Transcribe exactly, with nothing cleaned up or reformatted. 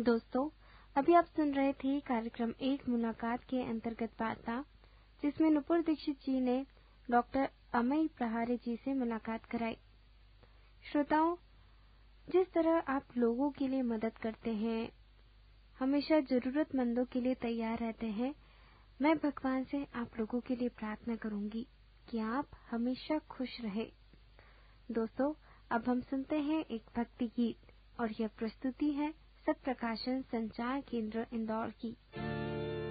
दोस्तों, अभी आप सुन रहे थे कार्यक्रम एक मुलाकात के अंतर्गत वार्ता, जिसमें नुपुर दीक्षित जी ने डॉक्टर अमय प्रहारे जी से मुलाकात कराई। श्रोताओं, जिस तरह आप लोगों के लिए मदद करते हैं, हमेशा जरूरतमंदों के लिए तैयार रहते हैं, मैं भगवान से आप लोगों के लिए प्रार्थना करूंगी कि आप हमेशा खुश रहे। दोस्तों, अब हम सुनते हैं एक भक्ति गीत और यह प्रस्तुति है सत्प्रकाशन संचार केंद्र इंदौर की।